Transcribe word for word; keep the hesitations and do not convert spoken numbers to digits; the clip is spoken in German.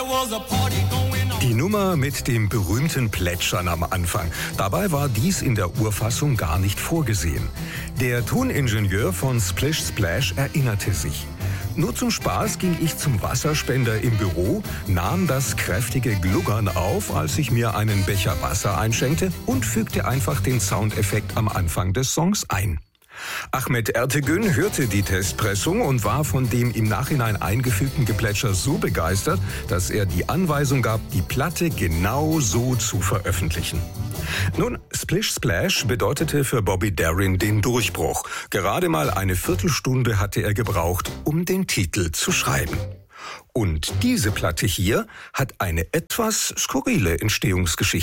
Die Nummer mit dem berühmten Plätschern am Anfang. Dabei war dies in der Urfassung gar nicht vorgesehen. Der Toningenieur von Splish Splash erinnerte sich: Nur zum Spaß ging ich zum Wasserspender im Büro, nahm das kräftige Gluggern auf, als ich mir einen Becher Wasser einschenkte, und fügte einfach den Soundeffekt am Anfang des Songs ein. Ahmet Ertegün hörte die Testpressung und war von dem im Nachhinein eingefügten Geplätscher so begeistert, dass er die Anweisung gab, die Platte genau so zu veröffentlichen. Nun, Splish Splash bedeutete für Bobby Darin den Durchbruch. Gerade mal eine Viertelstunde hatte er gebraucht, um den Titel zu schreiben. Und diese Platte hier hat eine etwas skurrile Entstehungsgeschichte.